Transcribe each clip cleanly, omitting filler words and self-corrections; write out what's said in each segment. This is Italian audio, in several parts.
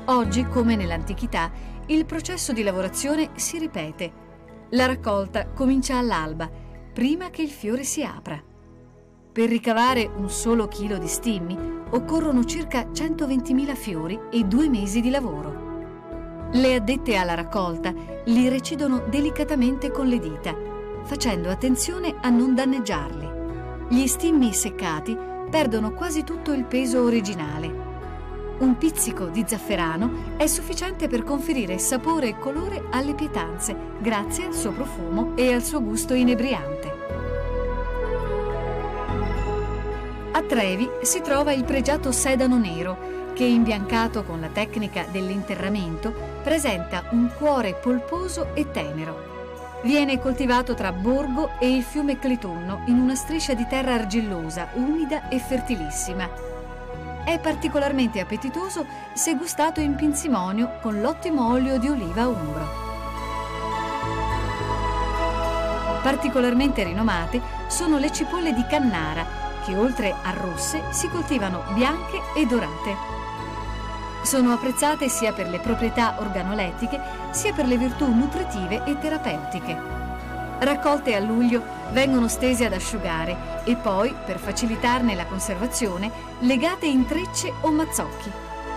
Oggi, come nell'antichità, il processo di lavorazione si ripete. La raccolta comincia all'alba, prima che il fiore si apra. Per ricavare un solo chilo di stimmi occorrono circa 120.000 fiori e 2 mesi di lavoro. Le addette alla raccolta li recidono delicatamente con le dita, facendo attenzione a non danneggiarli. Gli stimmi seccati perdono quasi tutto il peso originale. Un pizzico di zafferano è sufficiente per conferire sapore e colore alle pietanze, grazie al suo profumo e al suo gusto inebriante. A Trevi si trova il pregiato sedano nero, che imbiancato con la tecnica dell'interramento presenta un cuore polposo e tenero. Viene coltivato tra Borgo e il fiume Clitunno in una striscia di terra argillosa, umida e fertilissima. È particolarmente appetitoso se gustato in pinzimonio con l'ottimo olio di oliva umbro. Particolarmente rinomate sono le cipolle di Cannara, che oltre a rosse si coltivano bianche e dorate. Sono apprezzate sia per le proprietà organolettiche sia per le virtù nutritive e terapeutiche. Raccolte a luglio vengono stese ad asciugare e poi, per facilitarne la conservazione, legate in trecce o mazzocchi.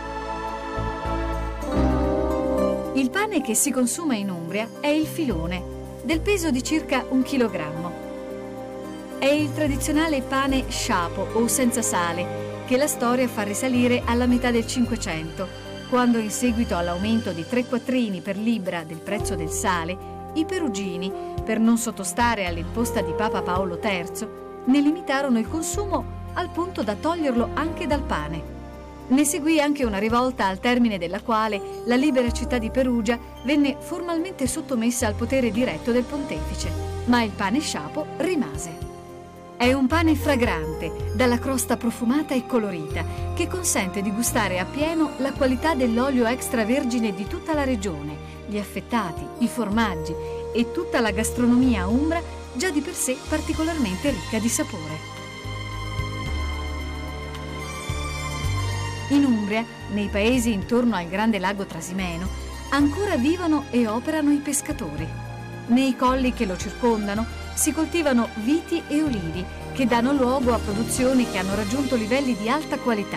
Il pane che si consuma in Umbria è il filone, del peso di circa 1 chilogrammo. È il tradizionale pane sciapo o senza sale, che la storia fa risalire alla metà del Cinquecento, quando in seguito all'aumento di 3 quattrini per libbra del prezzo del sale, i perugini, per non sottostare all'imposta di Papa Paolo III, ne limitarono il consumo al punto da toglierlo anche dal pane. Ne seguì anche una rivolta al termine della quale la libera città di Perugia venne formalmente sottomessa al potere diretto del pontefice, ma il pane sciapo rimase. È un pane fragrante, dalla crosta profumata e colorita, che consente di gustare appieno la qualità dell'olio extravergine di tutta la regione, gli affettati, i formaggi e tutta la gastronomia umbra, già di per sé particolarmente ricca di sapore. In Umbria, nei paesi intorno al grande lago Trasimeno, ancora vivono e operano i pescatori. Nei colli che lo circondano si coltivano viti e olivi che danno luogo a produzioni che hanno raggiunto livelli di alta qualità.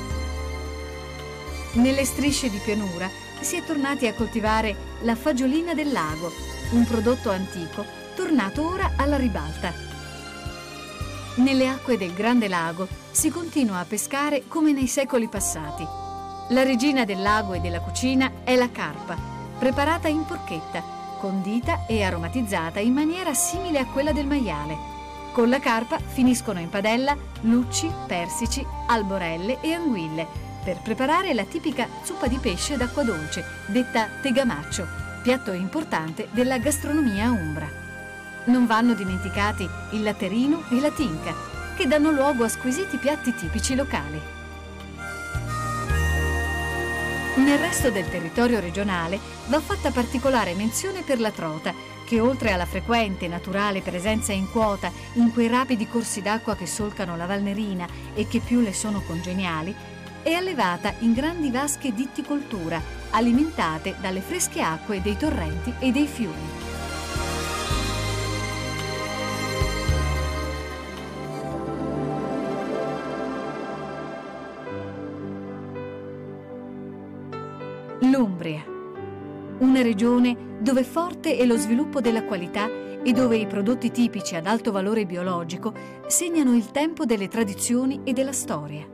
Nelle strisce di pianura si è tornati a coltivare la fagiolina del lago, un prodotto antico tornato ora alla ribalta. Nelle acque del Grande Lago si continua a pescare come nei secoli passati. La regina del lago e della cucina è la carpa, preparata in porchetta, condita e aromatizzata in maniera simile a quella del maiale. Con la carpa finiscono in padella lucci, persici, alborelle e anguille per preparare la tipica zuppa di pesce d'acqua dolce, detta tegamaccio, piatto importante della gastronomia umbra. Non vanno dimenticati il latterino e la tinca, che danno luogo a squisiti piatti tipici locali. Nel resto del territorio regionale va fatta particolare menzione per la trota, che oltre alla frequente naturale presenza in quota in quei rapidi corsi d'acqua che solcano la Valnerina e che più le sono congeniali, è allevata in grandi vasche di itticoltura, alimentate dalle fresche acque dei torrenti e dei fiumi. L'Umbria, una regione dove forte è lo sviluppo della qualità e dove i prodotti tipici ad alto valore biologico segnano il tempo delle tradizioni e della storia.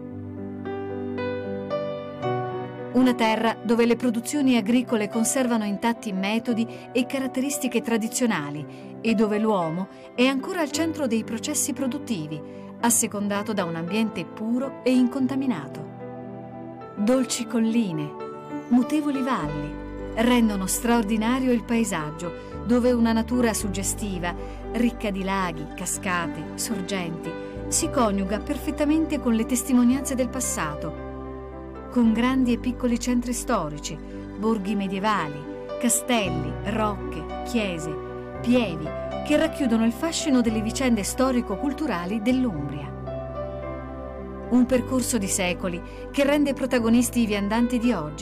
Una terra dove le produzioni agricole conservano intatti metodi e caratteristiche tradizionali e dove l'uomo è ancora al centro dei processi produttivi, assecondato da un ambiente puro e incontaminato. Dolci colline, mutevoli valli rendono straordinario il paesaggio, dove una natura suggestiva, ricca di laghi, cascate, sorgenti, si coniuga perfettamente con le testimonianze del passato, con grandi e piccoli centri storici, borghi medievali, castelli, rocche, chiese, pievi, che racchiudono il fascino delle vicende storico-culturali dell'Umbria. Un percorso di secoli che rende protagonisti i viandanti di oggi,